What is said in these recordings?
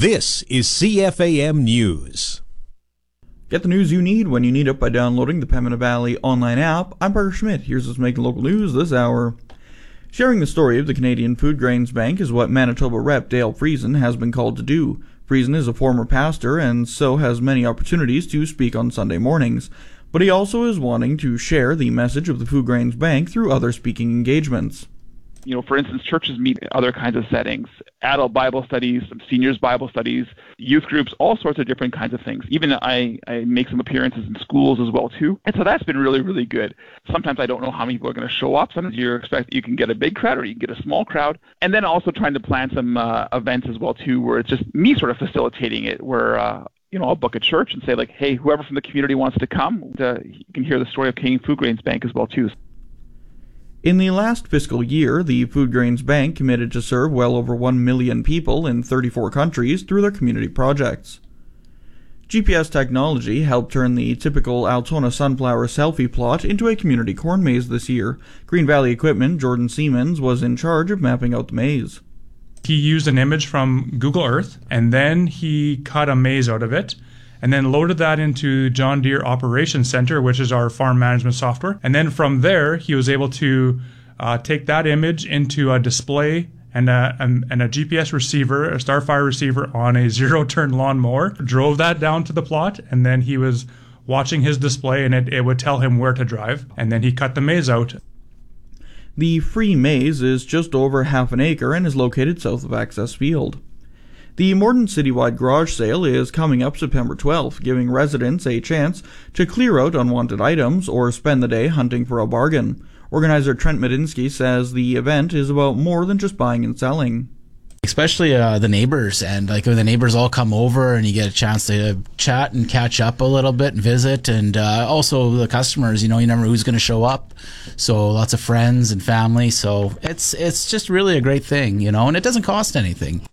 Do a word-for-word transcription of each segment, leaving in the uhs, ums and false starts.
This is C F A M News. Get the news you need when you need it by downloading the Pembina Valley online app. I'm Parker Schmidt. Here's what's making local news this hour. Sharing the story of the Canadian Food Grains Bank is what Manitoba Rep Dale Friesen has been called to do. Friesen is a former pastor and so has many opportunities to speak on Sunday mornings. But he also is wanting to share the message of the Food Grains Bank through other speaking engagements. You know, for instance, churches meet in other kinds of settings, adult Bible studies, seniors Bible studies, youth groups, all sorts of different kinds of things. Even I, I make some appearances in schools as well, too. And so that's been really, really good. Sometimes I don't know how many people are going to show up. Sometimes you expect you can get a big crowd or you can get a small crowd. And then also trying to plan some uh, events as well, too, where it's just me sort of facilitating it, where uh, you know, I'll book a church and say, like, hey, whoever from the community wants to come, uh, you can hear the story of Canadian Food Grains Bank as well, too. In the last fiscal year, the Food Grains Bank committed to serve well over one million people in thirty-four countries through their community projects. G P S technology helped turn the typical Altona sunflower selfie plot into a community corn maze this year. Green Valley Equipment Jordan Siemens was in charge of mapping out the maze. He used an image from Google Earth, and then he cut a maze out of it, and then loaded that into John Deere Operations Center, which is our farm management software. And then from there, he was able to uh, take that image into a display and a, and, and a G P S receiver, a Starfire receiver on a zero-turn lawnmower, drove that down to the plot, and then he was watching his display, and it, it would tell him where to drive, and then he cut the maze out. The free maze is just over half an acre and is located south of Access Field. The Morden Citywide Garage Sale is coming up September twelfth, giving residents a chance to clear out unwanted items or spend the day hunting for a bargain. Organizer Trent Medinsky says the event is about more than just buying and selling. Especially uh, the neighbors, and like when the neighbors all come over and you get a chance to chat and catch up a little bit and visit, and uh, also the customers, you know, you never know who's going to show up. So lots of friends and family. So it's it's just really a great thing, you know, and it doesn't cost anything.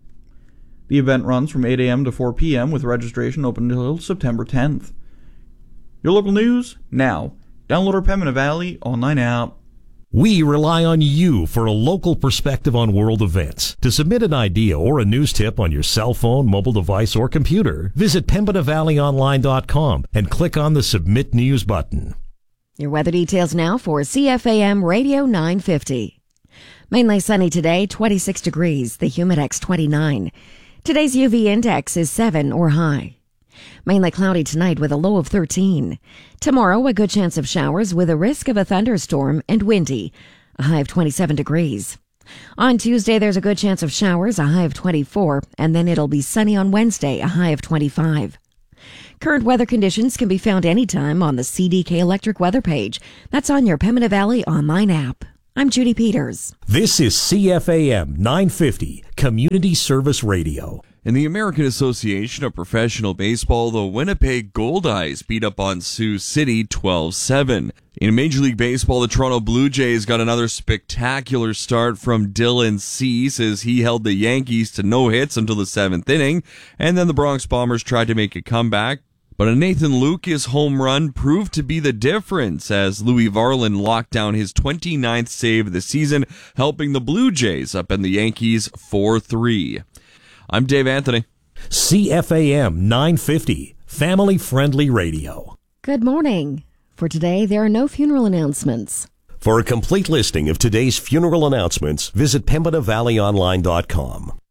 The event runs from eight a.m. to four p.m. with registration open until September tenth. Your local news now. Download our Pembina Valley online app. We rely on you for a local perspective on world events. To submit an idea or a news tip on your cell phone, mobile device, or computer, visit pembina valley online dot com and click on the Submit News button. Your weather details now for C F A M Radio nine fifty. Mainly sunny today, twenty-six degrees, the Humidex twenty-nine. Today's U V index is seven or high. Mainly cloudy tonight with a low of thirteen. Tomorrow, a good chance of showers with a risk of a thunderstorm and windy, a high of twenty-seven degrees. On Tuesday, there's a good chance of showers, a high of twenty-four, and then it'll be sunny on Wednesday, a high of twenty-five. Current weather conditions can be found anytime on the C D K Electric weather page. That's on your Pembina Valley online app. I'm Judy Peters. This is C F A M nine fifty, Community Service Radio. In the American Association of Professional Baseball, the Winnipeg Goldeyes beat up on Sioux City twelve seven. In Major League Baseball, the Toronto Blue Jays got another spectacular start from Dylan Cease as he held the Yankees to no hits until the seventh inning, and then the Bronx Bombers tried to make a comeback. But a Nathan Lucas home run proved to be the difference as Louis Varland locked down his twenty-ninth save of the season, helping the Blue Jays up in the Yankees four three. I'm Dave Anthony. C F A M nine fifty, family-friendly radio. Good morning. For today, there are no funeral announcements. For a complete listing of today's funeral announcements, visit pembina valley online dot com.